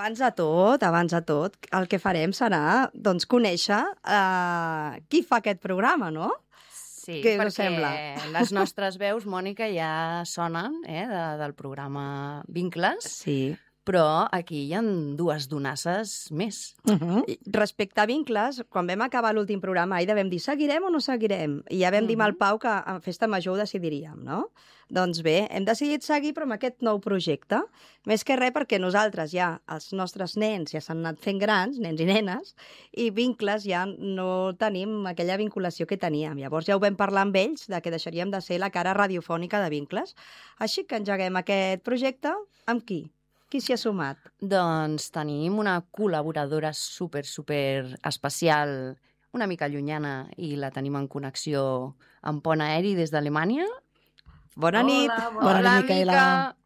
abans de tot, el que farem serà doncs, conèixer qui fa aquest programa, no? Sí, Què us perquè sembla? les nostres veus, Mònica, ja sonen del programa Vincles, Sí. però aquí hi ha dues donasses més. Respecte a Vincles, quan vam acabar l'últim programa, Aida, vam dir seguirem o no seguirem? I ja vam dir amb el Pau que en Festa Major ho decidiríem, no? Doncs bé, hem decidit seguir però amb aquest nou projecte. Més que res perquè nosaltres ja, els nostres nens ja s'han anat fent grans, nens i nenes, i Vincles ja no tenim aquella vinculació que teníem. Llavors ja ho vam parlar amb ells, de que deixaríem de ser la cara radiofònica de Vincles. Així que engeguem aquest projecte amb qui? Qui s'hi ha sumat? Doncs tenim una col·laboradora super especial, una mica llunyana, i la tenim en connexió amb pont aeri des d'Alemanya. Bona nit! Bona nit, Micaela.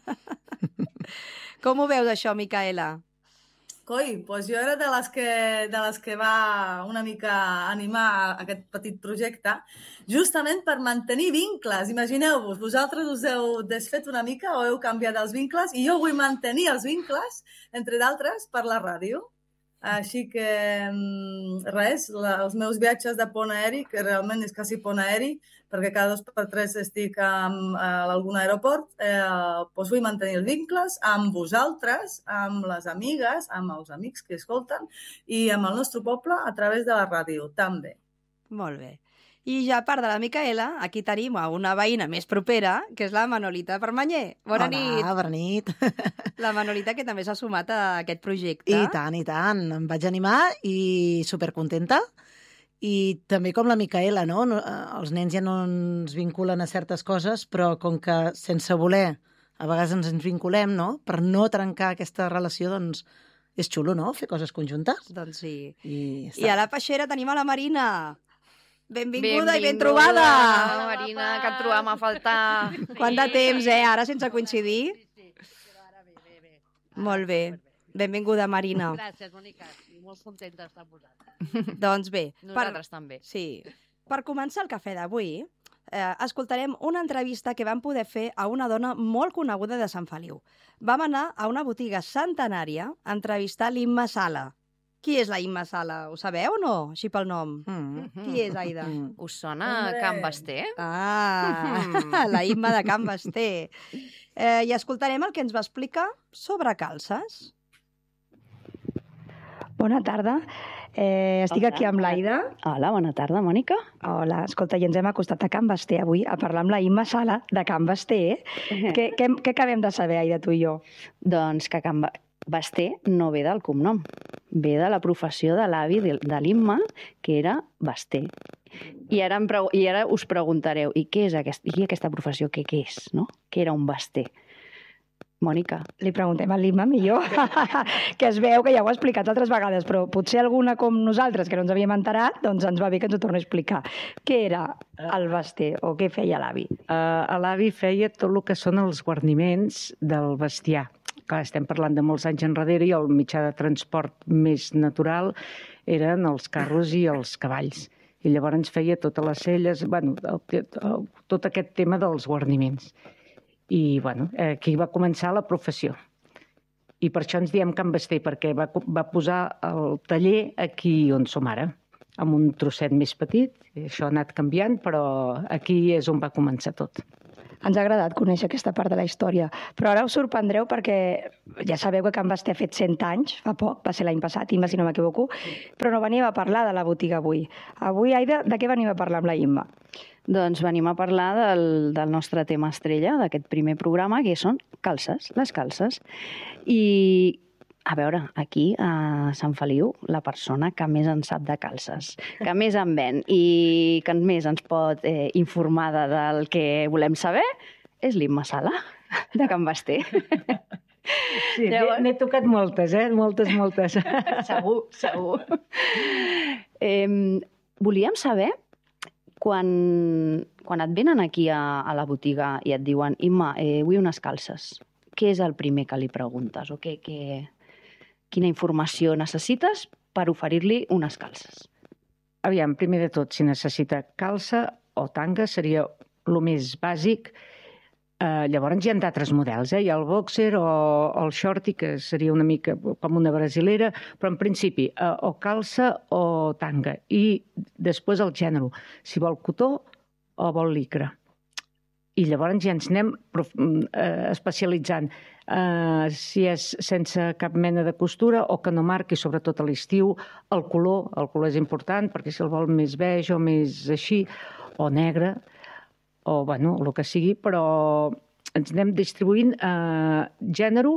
Com ho veus, això, Micaela? Coi, doncs jo era de les que va una mica animar aquest petit projecte, justament per mantenir vincles. Imagineu-vos, vosaltres us heu desfet una mica o heu canviat els vincles i jo vull mantenir els vincles, entre d'altres, per la ràdio. Així que, res, els meus viatges de pont aeri, que realment és quasi pont aeri, perquè cada 2 per 3 estic a algun aeroport, doncs vull mantenir els vincles amb vosaltres, amb les amigues, amb els amics que escolten i amb el nostre poble a través de la ràdio, també. Molt bé. I ja a part de la Micaela, aquí tenim una veïna més propera, que és la Manolita Permanyer. Bona nit! Hola, bona nit. La Manolita, que també s'ha sumat a aquest projecte. I tant, i tant. Em vaig animar i supercontenta. I també com la Micaela, no? Els nens ja no ens vinculen a certes coses, però com que sense voler a vegades ens vinculem, no? Per no trencar aquesta relació, doncs és xulo, no? Fer coses conjuntes. Doncs sí. I a la peixera tenim a la Marina. Benvinguda i ben trobada! Hola, Marina, que et trobam a faltar. Quant de temps, ara sense coincidir? Bé. Molt bé. Benvinguda, Marina. Gràcies, Mònica. Molt contenta d'estar amb vosaltres. Doncs bé. Nosaltres també. Sí. Per començar el cafè d'avui, escoltarem una entrevista que vam poder fer a una dona molt coneguda de Sant Feliu. Vam anar a una botiga centenària a entrevistar l'Imma Sala. Qui és la Imma Sala? Ho sabeu o no? Així pel nom. Qui és, Aida? Us sona Can Basté? La Imma de Can Basté. I escoltarem el que ens va explicar sobre calces. Bona tarda. Estic aquí amb l'Aida. Hola, bona tarda, Mònica. Hola, escolta, i ens hem acostat a Can Basté avui a parlar amb la Imma Sala de Can Basté. Què acabem de saber, Aida, tu i jo? Doncs que Can Basté no ve del cognom, ve de la professió de l'avi de l'Imma, que era Basté. I ara us preguntareu, i què és aquesta professió? Què és, no? Què era un Basté? Mònica. Li preguntem a l'Imma millor, que es veu que ja ho ha explicat altres vegades, però potser alguna com nosaltres, que no ens havíem enterat, doncs ens va bé que ens ho torni a explicar. Què era el Basté o què feia l'avi? L'avi feia tot el que són els guarniments del bestiar. Clar, estem parlant de molts anys enrere i el mitjà de transport més natural eren els carros i els cavalls. I llavors ens feia totes les selles, tot aquest tema dels guarniments. I aquí va començar la professió. I per això ens diem Can Basté, perquè va posar el taller aquí on som ara, amb un trosset més petit. Això ha anat canviant, però aquí és on va començar tot. Ens ha agradat conèixer aquesta part de la història, però ara us sorprendreu perquè ja sabeu que Can Basté ha fet 100 anys, fa poc, va ser l'any passat, Imma, si no m'equivoco, però no venim a parlar de la botiga avui. Avui, Aida, de què venim a parlar amb la Imma? Doncs venim a parlar del nostre tema estrella d'aquest primer programa, que són calces, les calces. I a veure, aquí a Sant Feliu, la persona que més en sap de calces, que més en ven i que més ens pot informar del que volem saber, és l'Imma Sala, de Can Basté. Sí, n'he tocat moltes, moltes. Segur. Volíem saber, quan et venen aquí a la botiga i et diuen Imma, vull unes calces, què és el primer que li preguntes? O quina informació necessites per oferir-li unes calces? Aviam, primer de tot, si necessita calça o tanga, seria el més bàsic. Llavors hi ha d'altres models, hi ha el boxer o el shorty, que seria una mica com una brasilera, però en principi o calça o tanga. I després el gènere, si vol cotó o vol licra. I llavors ja ens anem especialitzant si és sense cap mena de costura o que no marqui, sobretot a l'estiu, el color és important, perquè si el vol més beix o més així, o negre, o bueno, el que sigui, però ens anem distribuint gènere,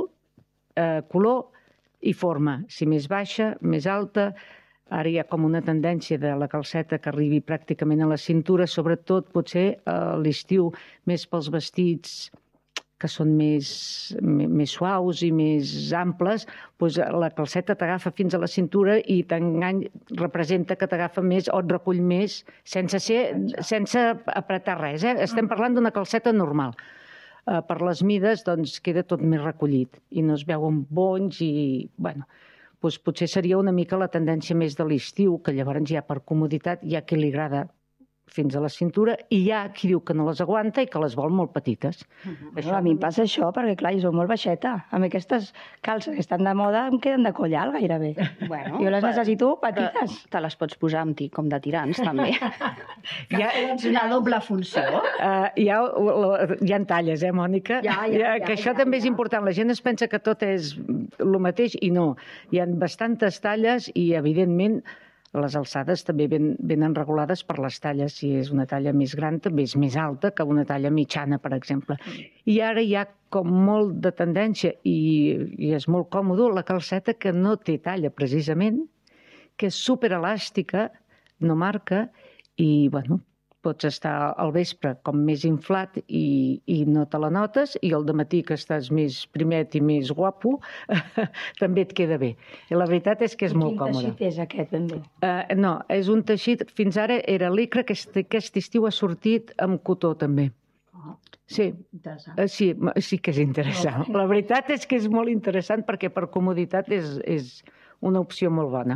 color i forma. Si més baixa, més alta. Ara hi ha com una tendència de la calceta que arribi pràcticament a la cintura, sobretot potser a l'estiu, més pels vestits que són més suaus i més amples, doncs la calceta t'agafa fins a la cintura i representa que t'agafa més o et recull més sense apretar res. Estem parlant d'una calceta normal. Per les mides doncs queda tot més recollit i no es veuen bonys i, bueno, doncs potser seria una mica la tendència més de l'estiu, que llavors ja per comoditat hi ha qui li agrada fins a la cintura i hi ha qui diu que no les aguanta i que les vol molt petites. A mi em passa això, perquè clar, jo soc molt baixeta. Amb aquestes calces que estan de moda em queden de coll alt gairebé. Bueno, jo les necessito petites. Te les pots posar com de tirants, també. Hi ha una doble funció. Hi ha talles, Mònica? Que això també és important. La gent es pensa que tot és el mateix i no. Hi ha bastantes talles i, evidentment, les alçades també venen regulades per les talles. Si és una talla més gran, també és més alta que una talla mitjana, per exemple. I ara hi ha com molt de tendència, i és molt còmode, la calceta que no té talla, precisament, que és superelàstica, no marca, i, bueno, pots estar al vespre com més inflat i no te la notes, i al dematí que estàs més primet i més guapo, també et queda bé. I la veritat és que és molt còmode. Quin teixit és aquest, ben bé? No, és un teixit, fins ara era licra, que aquest estiu ha sortit amb cotó també. Sí, sí que és interessant. La veritat és que és molt interessant perquè per comoditat és una opció molt bona.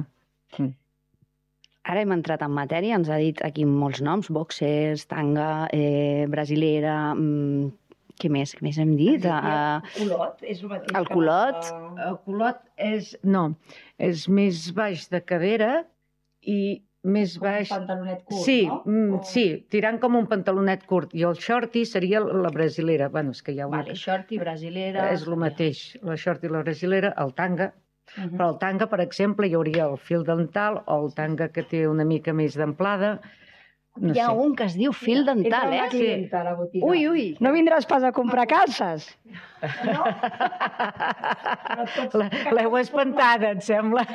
Ara hem entrat en matèria, ens ha dit aquí molts noms, boxers, tanga, brasilera, què més hem dit? Culot, és el mateix. El culot. El culot és, no, és més baix de cadera i més baix... Un pantalonet curt, sí, no? Sí, tirant com un pantalonet curt. I el shorty seria la brasilera. Bueno, és que hi ha una... Vale, shorty, brasilera... És el mateix, la shorty i la brasilera, el tanga. Però el tanga, per exemple, hi hauria el fil dental o el tanga que té una mica més d'amplada. Hi ha un que es diu fil dental, Entra una clienta a la botiga. Ui. No vindràs pas a comprar calces? No? L'heu espantada, em sembla.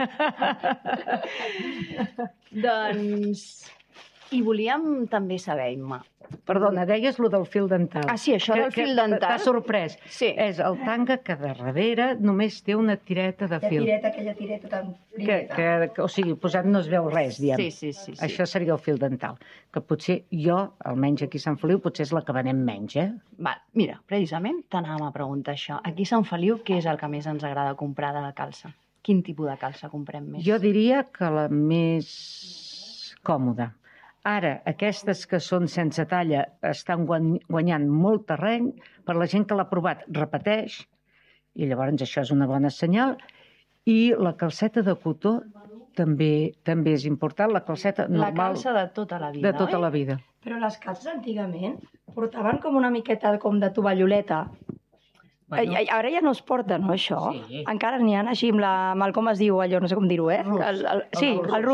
Doncs... I volíem també saber, Imma. Perdona, deies lo del fil dental. Ah, sí, això del fil dental. T'ha sorprès. Sí. És el tanga que de darrere només té una tireta de fil. Aquella tireta tan primera. O sigui, posat no es veu res, diguem. Sí. Això seria el fil dental. Que potser jo, almenys aquí a Sant Feliu, potser és la que venem menys, Val, mira, precisament t'anàvem a preguntar això. Aquí a Sant Feliu, què és el que més ens agrada comprar de la calça? Quin tipus de calça comprem més? Jo diria que la més còmoda. Ara, aquestes que són sense talla estan guanyant molt terreny. Per la gent que l'ha provat, repeteix, i llavors això és una bona senyal. I la calceta de cotó també és important. La calceta normal... La calça de tota la vida, de tota la vida. Però les calces antigament portaven com una miqueta com de tovalloleta. Bueno. Ara ja no es porta, no, això? Sí. Encara n'hi ha així amb el com es diu allò, no sé com dir-ho, Rus. Sí, el rus.